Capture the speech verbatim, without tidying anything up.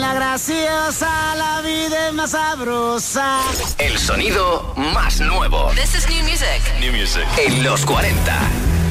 vida graciosa, la vida es más sabrosa. El sonido más nuevo. This is new music. New music. En los cuarenta.